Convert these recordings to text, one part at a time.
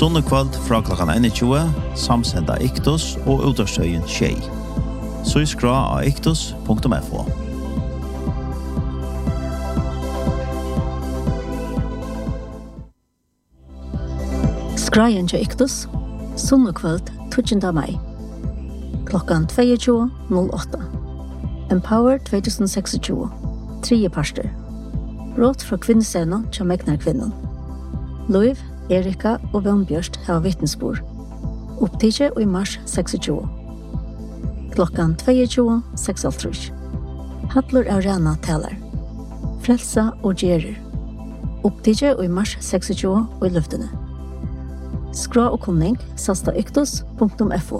Sunnekvöld fra klokkan 21, samsenda Iktus og utavstøyen Tjei. Så skra av iktus.fo. Skrajen til Iktus, Sunnekvöld 20. mai. Klokkan 22.08. Empower 2026. 3. parster. Råd fra kvinnescenen til Megnar-kvinnen. Liv, Erika og Vønbjørst har vittnesbord. Opptidje i mars 26. Klokkan 22.36. Hadler Arena taler. Frelsa og Gjerer. Opptidje i mars 26 og i luftene. Skra og kunning sasta iktus.fo.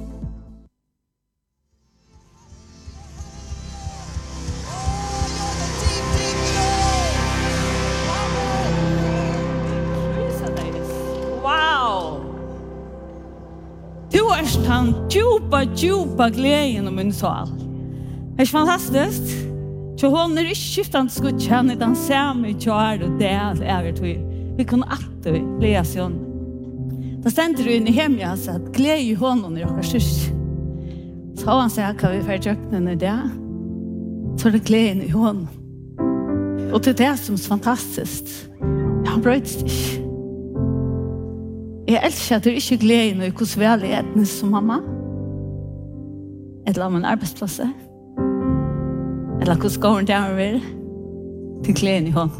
Han djupa glädjen om min sal. Det är fantastiskt. Så hon är inte skiftande skuttkänning, den samme kjær og del är vi kan alltid läsa hon. Det ständer in i hemma så att glädje honom i och sys. Så han säger kan vi förjökna i det. Så det glädjen i honom. Och det är det som är fantastiskt. Han bröts inte. Jeg elsker at du ikke gleder meg hvordan vel er etnisk som mamma. Eller om en arbeidsplass. Eller hvordan går den der over til gleden i hånden.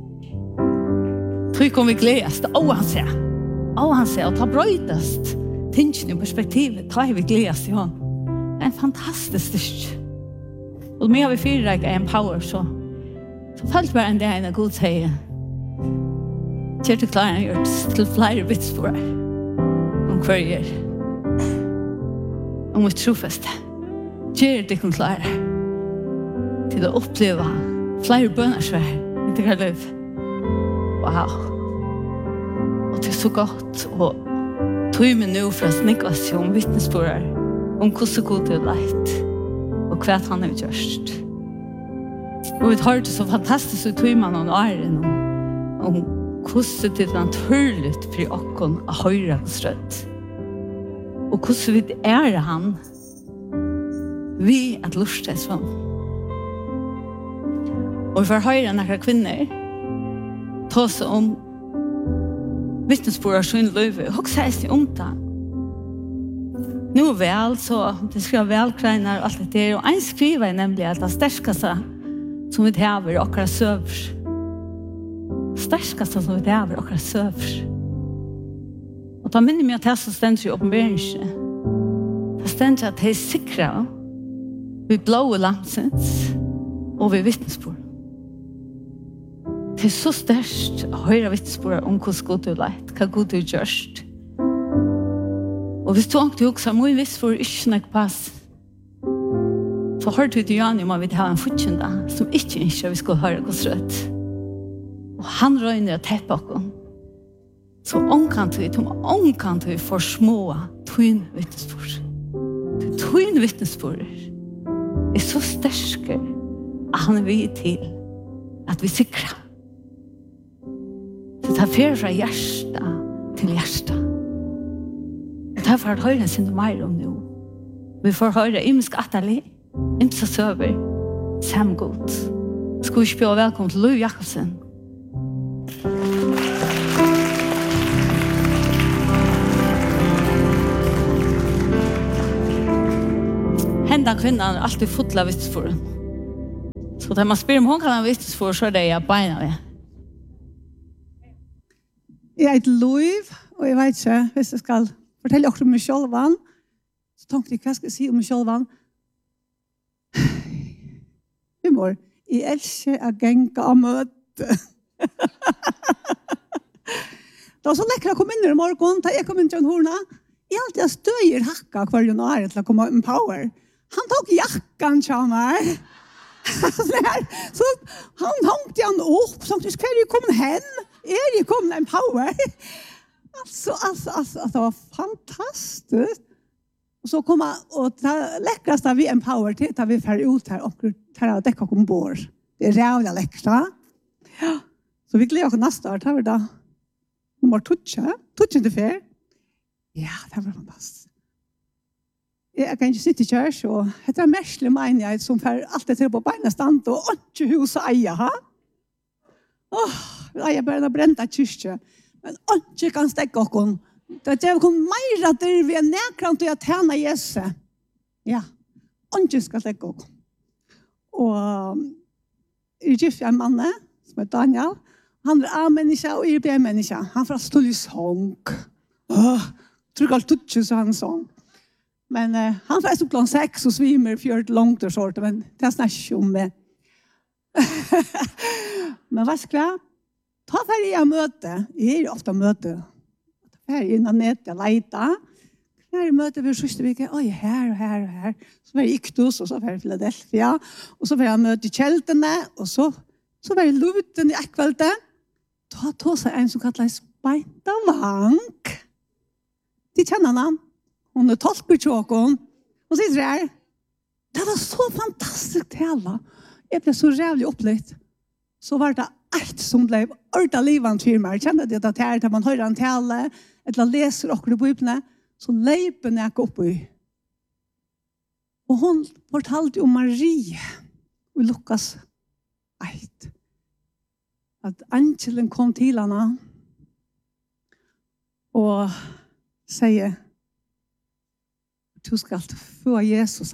Tror ikke om vi gledes til å han ser. Og ta brøydest tingene i perspektivet. Ta vi gledes i hånden. Det er en fantastisk styrk. Og med vi fyrer ikke Empower så følte bare en dag en god sier. Kjert og klaren har gjort til flere vitsspår om hver gjør. Om vi trofeste. Kjert og klaren til å oppleve flere bønnersvær i det her liv. Wow. Og det er så godt. Og tog meg nå for å snikke oss om vittnesspår om hvordan god det er leit og hva han har gjort. Og vi har det så fantastisk å tog meg noen åren om hvordan det er naturligt for oss å høre på strøtt. Og hvordan vi er han vi at lusta er sånn. Og vi får høre noen kvinner ta seg om vittnesbord av sin liv og sier seg om det. Nå vel, så det skriver velkreiner og alt det der. Og en skriver nemlig at det sterkeste som vi har i akkurat søvr. Sterkast som vi har akkurat søvr. Og da minner meg at det som stender i oppenberingen. Det stender at det er sikre vi blåe lamsens og vi vittnesbord. Det er så størst å høre vittnesbord om hvordan god du leit, hva god du gjørst. Og hvis du ikke også må visst for ikke nok pass, så hørte vi til Jan om at vi har en fortjende som ikke vi skulle høre hos rødt. Og han røyner å teppe oss. Så omkant vi for små tøyn vittnesbord. Tøyn vittnesbord er så sterske at han er vidt til at vi sikrer. Så det er fer fra hjärsta til hjärsta. Det er for å høre sin mer om nå. Vi får høre imsk atali, imsk søver, samgod. Skal vi spille velkommen til Louis Jakobsen. Henda kvinnan er alltid fotla vittnesbord. Så da man spyr om hon kan ha vittnesbord, så er det jeg beina ved. Jeg heter Louis, og jeg vet ikke, hvis jeg skal fortelle dere om meg selv, så tenkte jeg hva skal jeg si om meg selv. Humor, jeg elsker å genka og møte. Det var så lekkert å komme inn i morgen, da jeg kom inn til en horna. Jeg alltid støyer hakka hver jo nå til å komme Empower. Han tok jakkan til meg. Så han hongte han opp, så tenkte jeg, hva er jeg kommet hen? Er jeg kommet Empower? Altså, det var fantastisk. Og så kom han, og det lekkraste vi Empower til, da vi fer ut her, og tar av dekka ombord. Det er rævlig lekkert, ja. Så vi gleder oss neste år, tar vi da. nummer 12 til fer. Ja, det var fantastisk. Jeg kan ikke sitte i kjørs, og det er merselig menighet som får alt det til på beina stand, og ikke hus og eie, ha? Jeg bare brent av kyrkje, men ikke kan stekke okken. Det er jo mer at vi er nedkrant til å tjene Jesus. Ja, ikke skal stekke okken. Og jeg gift en mann som Daniel. Han A-menneske og B-menneske. Han fra stål i sång. Tror alt tutsi, så han sång. Men han får stå klokkan 6 og svimer 4 långt og sånt, men det snakker ikke om det. Men hva skal jeg? Ta ferdig jeg møte. Jeg jo ofte møte. Ta ferdig innan nett, jeg leiter. Her møter vi Søstervike. Oi, her og her og her. Så var jeg Iktus, og så var jeg Philadelphia. Og så var jeg møte i Kjeltene, og så var jeg Luten i Ekvelte. Da tog seg en som kallet Speintavank. De kjenner han. Hun tolker tjåken. Og så sitter jeg. Det var så fantastisk tale. Jeg ble så rævlig opplevd. Så var det alt som ble ordet livet til meg. Kjenner det at her, da man hører en tale, eller leser akkurat i Bibelen, så leipen jeg opp i. Og hun fortalte om Marie i Lukas 1. At angelen kom til henne og sier du skal få Jesus.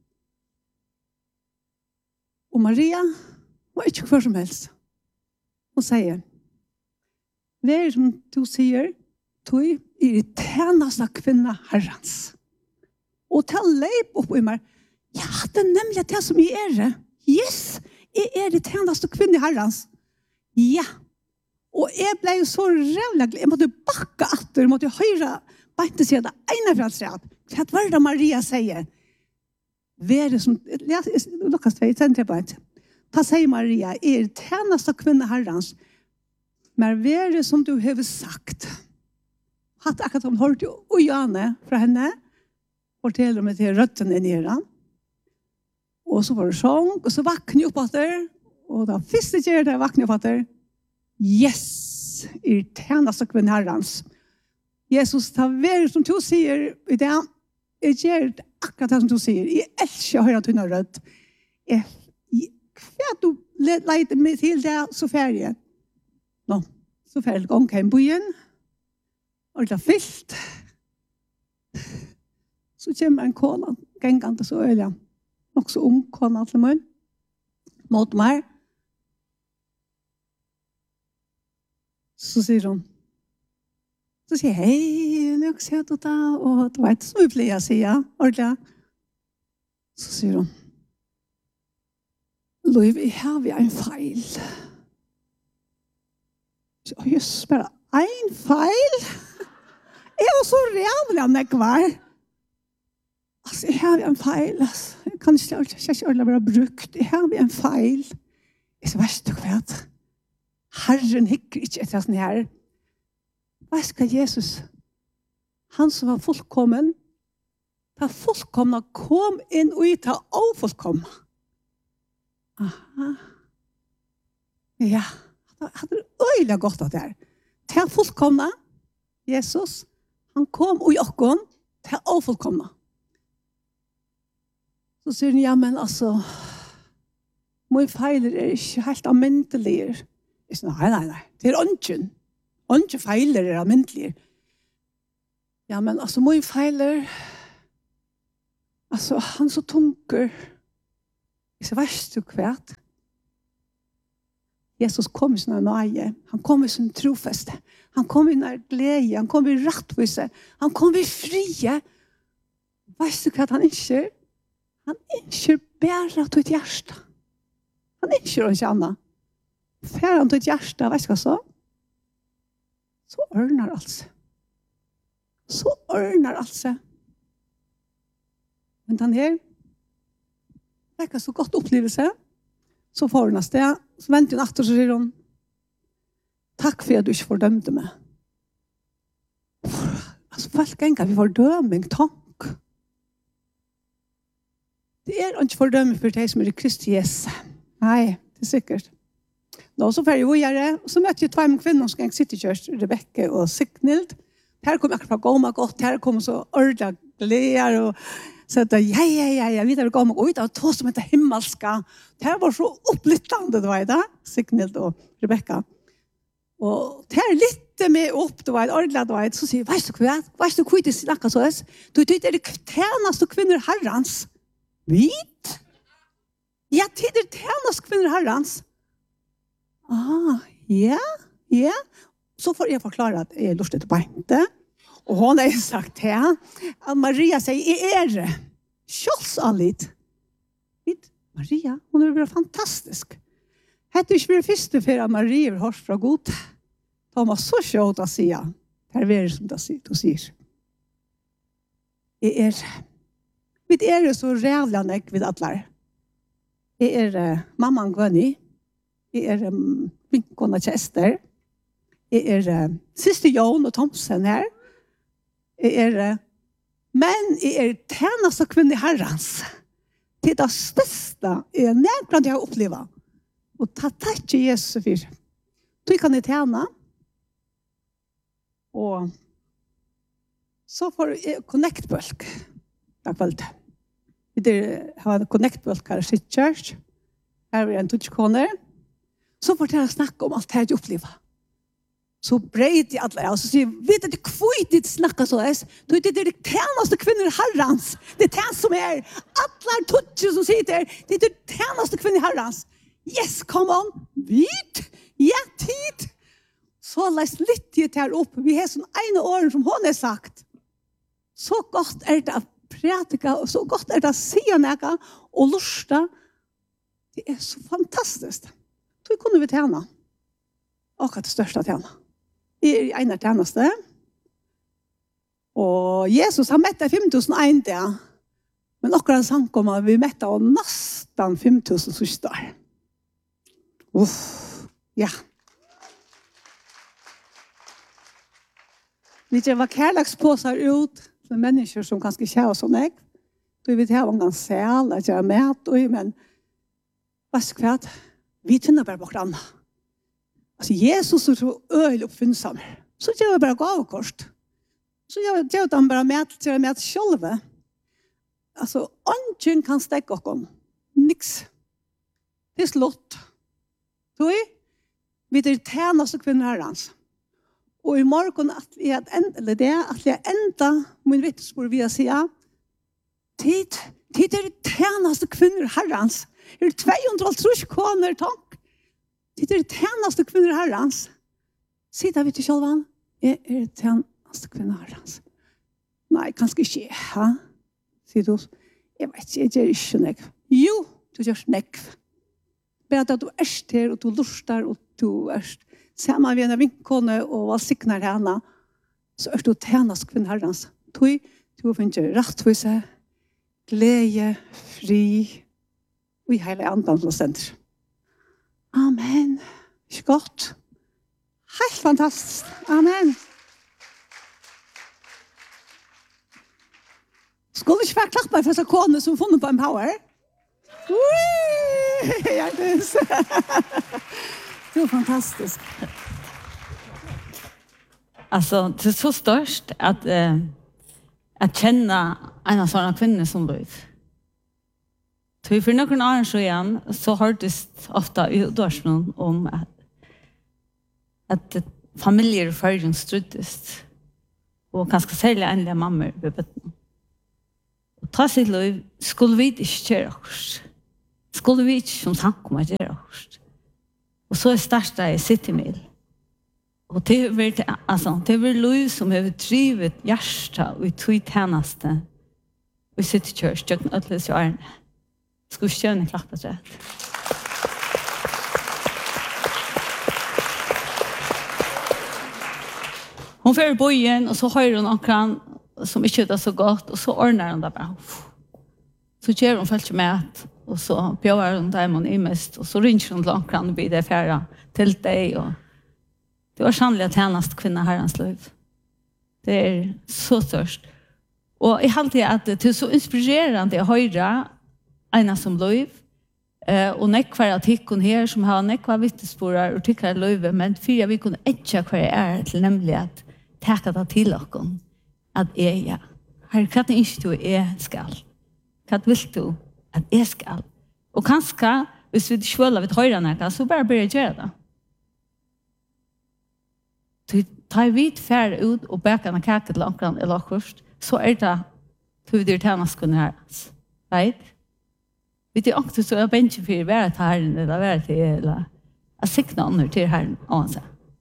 Og Maria var ikke hva som helst. Hun sier det er som du sier du er tjeneste kvinne herrens. Og til leip opp i meg. Ja, det er nemlig det som jeg er. Yes, jeg det tjeneste kvinne herrens. Ja. Og jeg ble jo så rævlig glad. Jeg måtte bakke etter. Jeg måtte høre bare si det ene fra sted. Hva var det Maria sier? Være som... Lukas 2, sentre på et. Da sier Maria, tjeneste kvinne herrens. Men være som du har sagt. Hatt akkurat om hørt jo Janne fra henne. Forteller meg til røttene nere. Og så var det sång. Og så vakner jeg opp etter. Og da første gjør det vakner jeg opp etter. Yes! Tjeneste kvinne herrens. Jesus, ta være som du sier i det. Jeg gjør akkurat det som du sier. Jeg elsker å høre tunne rødt. Hva du leiter meg til det, så ferdig. Nå, så ferdig gang hjem på byen. Og det fyllt. Så kommer en kone, gengende så øyelig. Også ung kone til meg. Mot meg. Så sier hun. Så sier jeg, hei, nå ser du da. Og det var ikke så mye pleier, sier jeg. Ordentlig. Så sier hun. Louis, vi har en feil. Så just bare, en feil? Jeg var så rævlig av meg var. Altså, jeg har en feil. Altså. Jeg kan ikke ordentlig være brukt. Jeg har en feil. Jeg så verst du vet. Herren hikker ikke etter sånn her. Hva skal Jesus? Han som var fullkommen, ta fullkomna kom inn og ta ofullkomna. Aha. Ja, det hadde øyelig godt at det her. Ta fullkomna, Jesus, han kom og jokken til ofullkomna. Så sier han, ja, men altså, min feiler ikke helt almindelige. Jeg sier, nei, det ånden. Ånden feiler almindelige. Ja, men altså, min feiler, altså, han så tunker. Jeg sier, verst du kvært? Jesus kom i sånne nøye. Han kom i sånne trofeste. Han kom i nær glede. Han kom i rettvise. Han kom i frie. Verst du kvært han ikke? Han ikke bærer til et hjerte. Han ikke noe annet. Fær han til et hjerte, vet du hva så? Så ordner alt seg. Så ordner alt seg. Men den her, det er ikke så godt opplevelse. Så får hun av sted. Så venter hun etter, så sier hun, takk for at du ikke fordømte meg. Altså, folk engang, vi fordøming, tank. Det er ikke fordømme for de som er i Kristi Jesus. Nei, det er sikkert. Då så färg vidare, så mötte jag två kvinnor som sitter i kyrk, Rebecca och Signild. Här kom jag från Goma gott, här kom så ordla glädjer och så att ja, vidare Goma och utav två som heter himmelska. Det här var så upplyttande det var det, Signild och Rebecca. Och det här lite med upp det var ett ordla det var så säger vet du hur det snackar så är? Du tycker det tjänas och kvinnor herrans. Vit? Ja, det är tjänas kvinnor herrans. Ja. Så får jag förklara att jag är lustigt på inte. Och hon har sagt här att Maria säger kjolsallit. Maria, hon är bara fantastisk. Hette inte det första för att Maria har från god. De var så tjåt att säga. Det är som du säger. Vi är så rävlande vid allar. Det är mamman Gwenny. Det är vinkona Chester. Det är syster Jon och Thomsen här. Men det är tjänas och kvinnor herrans. Det är det största närgrad jag har upplevt. Och tack Jesus för. Du kan det tjäna. Och så får connect-bulk. Tack för det. Vi har en connect-bulk här i sitt church. Här är en touchcorner. Så får jag snacka om allt det här jag upplever. Så bred i alla. Och så säger vet du kvitt snacka så är. Du det är det tjänaste kvinnor herrans. Det är som är alla toucher som sitter. Det är det tjänaste kvinnor herrans. Yes, come on. Vit. Ja, tid. Så läs lite här upp. Vi har sån ena år som hon har sagt. Så gott är det att prata och så gott är det att säga något och lusta. Det är så fantastiskt. Då kunde vi tjäna. Och att det största tjäna. I ena tjänaste. Och Jesus har mättat 5001 där. Men akkurat sankom att vi mättat nästan 5000 systrar. Ja. Vi drar kärlekspåsar ut för människor som kanske kär så nek. Då vi har en säl att göra mat och men vad ska vi tunna bara bort andra. Alltså Jesus är så öl uppfinnsam. Så gör jag bara gåvkost. Så gör jag bara mat själva. Alltså ingen kan stäcka oss. Nix. Det är slott. Så vi är tjänaste kvinnor herrans. Och i morgon att jag ända min vittnesbörd vill säga tid är tjänaste kvinnor herrans. Det är 200 kronor tank. Det är tjänaste kvinnor herrans. Sitter vi till självan. Är tjänaste kvinnor herrans. Nej, kanske inte. Ha? Sier du? Jag vet inte, jag gör inte nekv. Jo, du gör nekv. Bara att du är her, og du lustar, og du er sammen med en vinkone, og valsikner henne, så er du tjenest kvinne herrens. Du finner rettvise, glede, fri, og i hele andan som sender. Amen. Ikke godt? Helt fantastisk. Amen. Skulle ikke være klappa for så kone som funnet på en power? Ja, det är fantastiskt. Alltså, det är så störst att känna en sån kvinna som du. För några år sedan så hördes ofta i dörren om att familjer i förrjun struttes och ganska sälja ändliga mammor vid betten. Och ta sitt liv skulle vi inte göra oss. Skulle vi inte som tankom att göra oss. Och så är starta i Citymil. Och det är liv som har drivet hjärta och i tog tjänaste i City Church. Jag kan ödla sig Arne. Ska vi köra klappa rätt? Hon får i bojen och så hör hon akkurat som inte är så gott och så ordnar hon det bara. Så gör hon följer med och så bjöar hon där man är mest och så ringer hon långt och blir det färra till dig och det var sannolikt tjänast kvinna herrans liv. Det är så störst. Och jag har alltid att det är så inspirerande att höra ena som liv Och nekvar att hickon här som har nekvar vittnesbörd och tycker löve, men fyra vi kunde etcha kvar till nämligen att täcka det till oss att ja. Här kan det inte du skall. Kan vill du att skall. Och kanske hvis vi svålla vid höra näka så bara börja göra det. Du tar vid fär ut och bäka en kaka till ankran eller först så det hur det tjänas kunna här. Right? Vi är också så benchen för vara här eller vara till eller att sikta under till här ansa.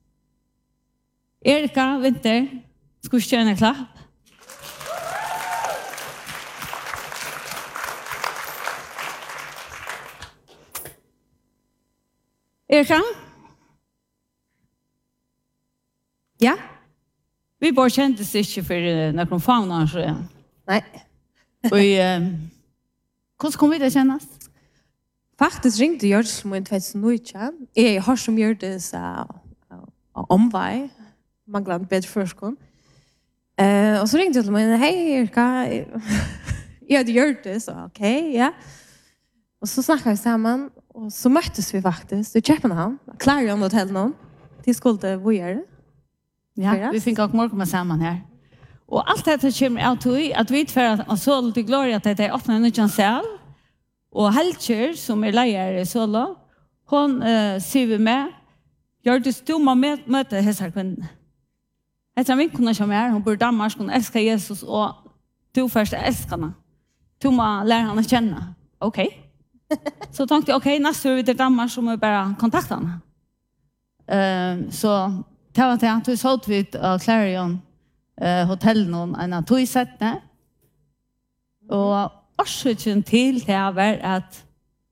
Erika, Vinter, ska vi köra en klapp? Erika? Ja? Vi bara kändes inte för när de fauna så. Nej. Och hur kom vi det kännas? Faktiskt ringde jag som en 2019. Jag har som gjort det så omväg. Man glömde bättre förskon. Och så ringde jag till mig. Hej Erika. Jag hade gjort det så okej, ja. Och så snackade vi samman. Och så möttes vi faktiskt i Köpenhamn. Clarion Hotel någon. Till skulle våra. Ja, vi fick också morgon med samman här. Och allt detta kommer av till att vi för att så till Gloria att det är 18 sal. Och Helcher som är lejare i Solo. Hon ser vi med. Gör det stumma möte hesar kvinnen. Hesar vinkorna som är. Hon bor i Danmark. Hon älskar Jesus. Och du först älskar henne. Du må lära henne känna. Okej. Så tänkte jag, okej, nästa år vi till Danmark så må vi bara kontakta henne. Så det var det att vi sålt vid Clarion hotell någon en tog sättne. Och orsaken till det var att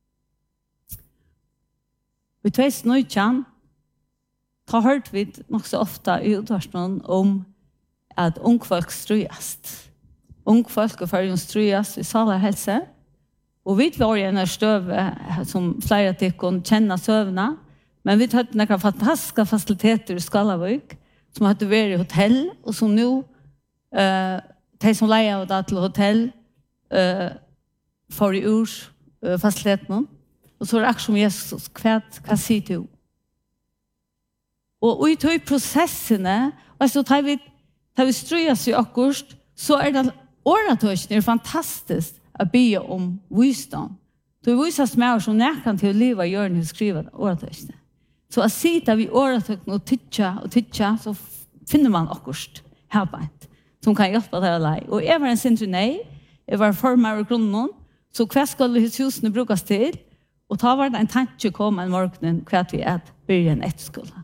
vi tvärs nöjtjan har hört vi nog så ofta i utvarsnån om att ungfolk strujast. Ungfolk och färgen strujast i salarhälsa. Och vi var en stöv som flera tyckon känna sövna. Men vi hade några fantastiska faciliteter i Skalavik som hade varit i hotell och som nu de som lejer det till hotell får i urs faciliteten. Och så är det som Jesus, vad säger du? Och i tog processerna, alltså tar vi ströjas i akkurst, så är det åratöjsen är fantastiskt att be om visdom. Du visas med som näkan till att leva i hjörnet och skriva åratöjsen. Så att sitta vid åratöjsen och tycka så finner man akkurst herbeint som kan hjälpa dig alla. Och jag var en syntri nej, jag var formar och grunnen, så hva skulle husene brukas til? Og ta var det en tanke kom en morgen hva vi at byrja en etterskola.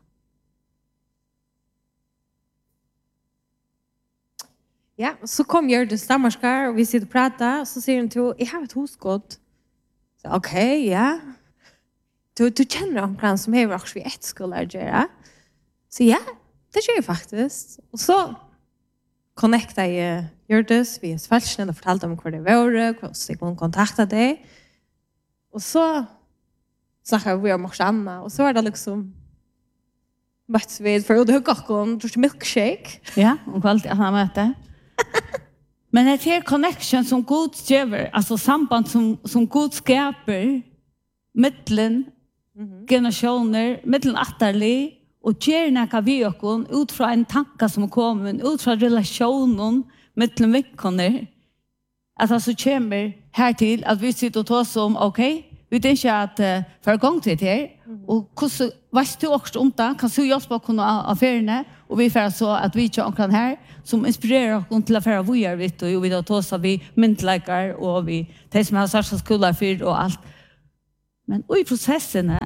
Ja, så kom Hjördes Stammarskar och vi sitter och pratar och så säger hon till, jag har ett hosgått. Okej, ja. Du känner omkring som har också vid ett skola att göra. Så ja, det gör jag faktiskt. Och så connectade jag Hjördes via Svalsnen och fortalte om hur det var, så jag kunde kontakta dig. Och så snackade vi om också Anna och så var det liksom möttes vi för att hugga och drog milkshake. Ja, och kvalitet att han mötte. Men det här connection som Gud skriver, alltså samband som Gud skapar mittlen generationer, mittlen atterlig och ger näka vi okon ut från en tanke som kommer, ut från relationen mittlen veckorna. Att alltså kommer här till att vi sitter och tar som okej, vi tänker att för gång till det här och hur vet du också om det kan du hjälpa oss med affärerna och vi får så att vi kör omkring här som inspirerar oss till affärer vi gör vitt och vi då tar så vi myntläggar och vi tar som har särskilt skola för och allt. Men i processen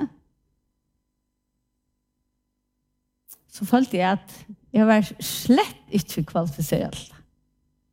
så följde jag att jag var slett inte kvalificerad.